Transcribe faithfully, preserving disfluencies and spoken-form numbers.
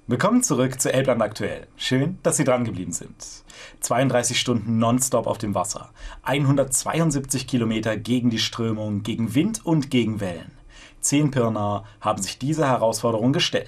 Willkommen zurück zu Elbland aktuell. Schön, dass Sie dran geblieben sind. zweiunddreißig Stunden nonstop auf dem Wasser. hundertzweiundsiebzig Kilometer gegen die Strömung, gegen Wind und gegen Wellen. Zehn Pirnaer haben sich dieser Herausforderung gestellt.